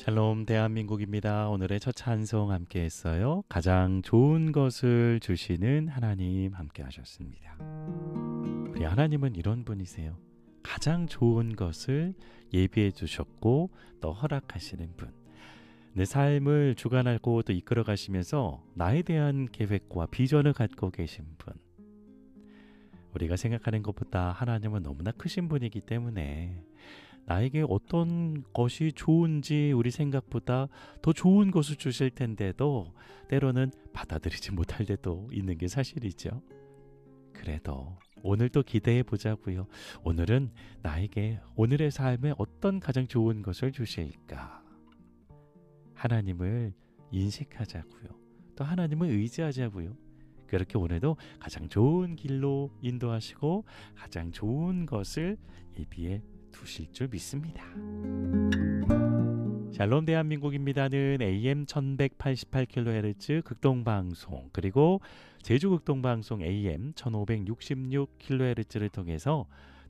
샬롬 대한민국입니다. 오늘의 첫 찬송 함께 했어요. 가장 좋은 것을 주시는 하나님 함께 하셨습니다. 우리 하나님은 이런 분이세요. 가장 좋은 것을 예비해 주셨고 또 허락하시는 분. 내 삶을 주관하고 또 이끌어 가시면서 나에 대한 계획과 비전을 갖고 계신 분. 우리가 생각하는 것보다 하나님은 너무나 크신 분이기 때문에 나에게 어떤 것이 좋은지 우리 생각보다 더 좋은 것을 주실 텐데도 때로는 받아들이지 못할 때도 있는 게 사실이죠. 그래도 오늘 또 기대해 보자고요. 오늘은 나에게 오늘의 삶에 어떤 가장 좋은 것을 주실까? 하나님을 인식하자고요. 또 하나님을 의지하자고요. 그렇게 오늘도 가장 좋은 길로 인도하시고 가장 좋은 것을 예비해 두실 줄 믿습니다. 샬롬 대한민국입니다는 AM 1188kHz 극동방송 그리고 제주 극동방송 AM 1566kHz를 통해서